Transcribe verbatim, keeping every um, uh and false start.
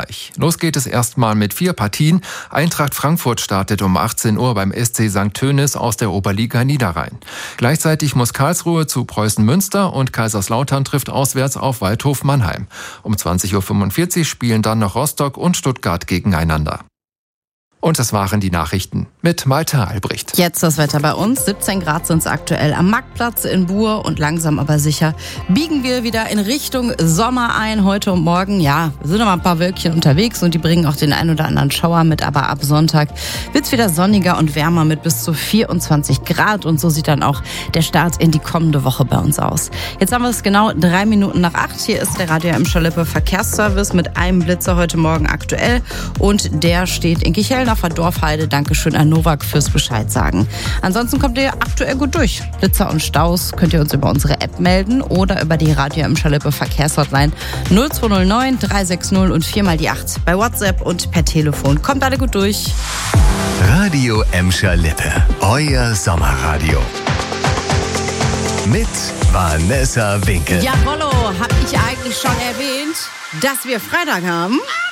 Niederösterreich. Los geht es erstmal mit vier Partien. Eintracht Frankfurt startet um achtzehn Uhr beim S C Sankt Tönis aus der Oberliga Niederrhein. Gleichzeitig muss Karlsruhe zu Preußen Münster und Kaiserslautern trifft auswärts auf Waldhof Mannheim. Um zwanzig Uhr fünfundvierzig spielen dann noch Rostock und Stuttgart gegeneinander. Und das waren die Nachrichten mit Malte Albrecht. Jetzt das Wetter bei uns. siebzehn Grad sind es aktuell am Marktplatz in Buhr und langsam aber sicher biegen wir wieder in Richtung Sommer ein. Heute und morgen, ja, sind noch mal ein paar Wölkchen unterwegs und die bringen auch den ein oder anderen Schauer mit. Aber ab Sonntag wird's wieder sonniger und wärmer mit bis zu vierundzwanzig Grad. Und so sieht dann auch der Start in die kommende Woche bei uns aus. Jetzt haben wir es genau drei Minuten nach acht. Hier ist der Radio Emscher-Lippe Verkehrsservice mit einem Blitzer heute Morgen aktuell. Und der steht in Kicheln auf der Dorfheide. Dankeschön an Novak fürs Bescheid sagen. Ansonsten kommt ihr aktuell gut durch. Blitzer und Staus könnt ihr uns über unsere App melden oder über die Radio Emscher-Lippe Verkehrshotline null zwei null neun drei sechs null und vier mal die acht. Bei WhatsApp und per Telefon. Kommt alle gut durch. Radio Emscher-Lippe. Euer Sommerradio. Mit Vanessa Winkel. Jawollo, hab ich eigentlich schon erwähnt, dass wir Freitag haben?